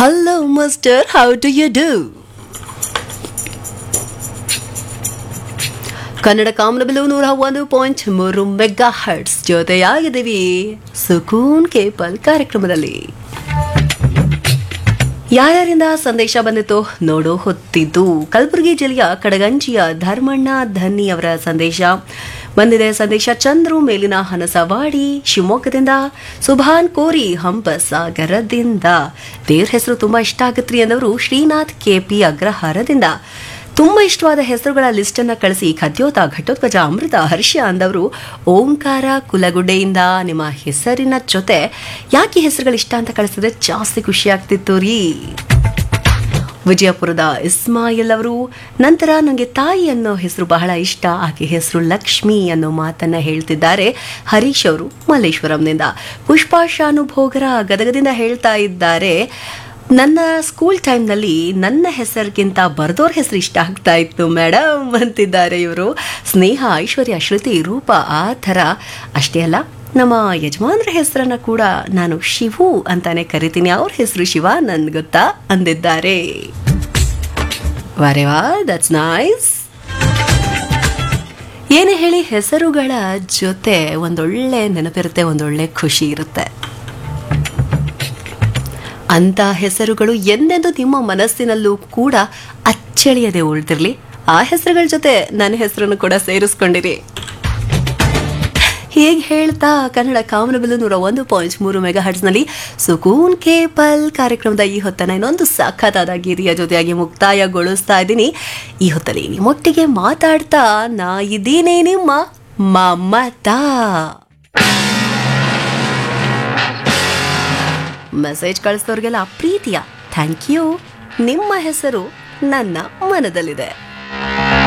Hello, Master. How do you do? Kannada Kamanabillu 101.3 mega hertz ಜೊತೆಯಾಗಿದ್ದೀವಿ ಸುಕೂನ್ capable ಕಾರ್ಯಕ್ರಮದಲ್ಲಿ. ಯಾರ್ಯಾರಿಂದ ಸಂದೇಶ ಬಂದಿತ್ತು ನೋಡೋ ಹೊತ್ತಿದ್ದು ಕಲಬುರಗಿ ಜಿಲ್ಲೆಯ ಕಡಗಂಜಿಯ ಧರ್ಮಣ್ಣ ಧನ್ನಿ ಅವರ ಸಂದೇಶ ಬಂದಿದೆ. ಸಂದೇಶ ಚಂದ್ರು ಮೇಲಿನ ಹನಸವಾಡಿ ಶಿವಮೊಗ್ಗದಿಂದ, ಸುಭಾನ್ ಕೋರಿ ಹಂಪಸಾಗರದಿಂದ, ದೇವ್ರ ಹೆಸರು ತುಂಬಾ ಇಷ್ಟ ಆಗತ್ರಿ ಎಂದವರು ಶ್ರೀನಾಥ್ ಕೆಪಿ ಅಗ್ರಹಾರದಿಂದ, ತುಂಬಾ ಇಷ್ಟವಾದ ಹೆಸರುಗಳ ಲಿಸ್ಟ್ ಅನ್ನ ಕಳಿಸಿ ಖದ್ಯೋತ ಘಟೋತ್ಕಜ ಅಮೃತ ಹರ್ಷ ಅಂದವರು ಓಂಕಾರ ಕುಲಗುಡ್ಡೆಯಿಂದ, ನಿಮ್ಮ ಹೆಸರಿನ ಜೊತೆ ಯಾಕೆ ಹೆಸರುಗಳು ಇಷ್ಟ ಅಂತ ಕಳಿಸಿದ್ರೆ ಜಾಸ್ತಿ ಖುಷಿ ಆಗ್ತಿತ್ತು ರೀ. ವಿಜಯಪುರದ ಇಸ್ಮಾಯಿಲ್ ಅವರು, ನಂತರ ನನಗೆ ತಾಯಿ ಅನ್ನೋ ಹೆಸರು ಬಹಳ ಇಷ್ಟ, ಆಕೆ ಹೆಸರು ಲಕ್ಷ್ಮಿ ಅನ್ನೋ ಮಾತನ್ನ ಹೇಳ್ತಿದ್ದಾರೆ ಹರೀಶ್ ಅವರು ಮಲ್ಲೇಶ್ವರಂನಿಂದ. ಪುಷ್ಪಾ ಶಾನುಭೋಗರ ಗದಗದಿಂದ ಹೇಳ್ತಾ ಇದ್ದಾರೆ, ನನ್ನ ಸ್ಕೂಲ್ ಟೈಮ್ನಲ್ಲಿ ನನ್ನ ಹೆಸರಿಗಿಂತ ಬರ್ದೋರ್ ಹೆಸರು ಇಷ್ಟ ಆಗ್ತಾ ಇತ್ತು ಮೇಡಮ್ ಅಂತಿದ್ದಾರೆ ಇವರು. ಸ್ನೇಹ, ಐಶ್ವರ್ಯ, ಶ್ರುತಿ, ರೂಪ ಆ ಥರ ಅಷ್ಟೇ ಅಲ್ಲ, ನಮ್ಮ ಯಜಮಾನ್ರ ಹೆಸರನ್ನ ಕೂಡ ನಾನು ಶಿವು ಅಂತಾನೆ ಕರಿತೀನಿ, ಅವ್ರ ಹೆಸರು ಶಿವ ನನ್ ಗೊತ್ತಾ ಅಂದಿದ್ದಾರೆ. ವಾರೆ ವಾ, ದಟ್ಸ್ ನೈಸ್. ಏನೇ ಹೇಳಿ, ಹೆಸರುಗಳ ಜೊತೆ ಒಂದೊಳ್ಳೆ ನೆನಪಿರುತ್ತೆ, ಒಂದೊಳ್ಳೆ ಖುಷಿ ಇರುತ್ತೆ. ಅಂತ ಹೆಸರುಗಳು ಎಂದೆಂದು ನಿಮ್ಮ ಮನಸ್ಸಿನಲ್ಲೂ ಕೂಡ ಅಚ್ಚಳಿಯದೆ ಉಳಿದಿರ್ಲಿ. ಆ ಹೆಸರುಗಳ ಜೊತೆ ನನ್ನ ಹೆಸರನ್ನು ಕೂಡ ಸೇರಿಸ್ಕೊಂಡಿರಿ. ಹೀಗೆ ಹೇಳ್ತಾ ಕನ್ನಡ ಕಾಮನಬಿಲ್ಲು 101.3 ಮೆಗಾ ಹರ್ಟ್ಸ್ನಲ್ಲಿ ಸುಕೂನ್ ಕೇಪಲ್ ಕಾರ್ಯಕ್ರಮದ ಈ ಹೊತ್ತನ್ನ ಇನ್ನೊಂದು ಸಖತ್ತಾದ ಗೀತೆಯ ಜೊತೆಯಾಗಿ ಮುಕ್ತಾಯಗೊಳಿಸ್ತಾ ಇದ್ದೀನಿ. ಈ ಹೊತ್ತಲ್ಲಿ ನಿಮ್ಮೊಟ್ಟಿಗೆ ಮಾತಾಡ್ತಾ ನಾ ಇದ್ದೀನಿ ನಿಮ್ಮ ಮಮತಾ. ಮೆಸೇಜ್ ಕಳಿಸಿದವ್ರಿಗೆಲ್ಲ ಪ್ರೀತಿಯ ಥ್ಯಾಂಕ್ ಯು. ನಿಮ್ಮ ಹೆಸರು ನನ್ನ ಮನದಲ್ಲಿದೆ.